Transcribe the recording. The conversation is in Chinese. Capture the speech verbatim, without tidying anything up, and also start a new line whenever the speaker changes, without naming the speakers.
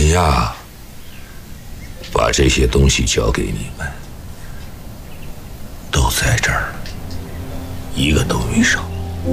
你呀，把这些东西交给你们，都在这儿，一个都没少。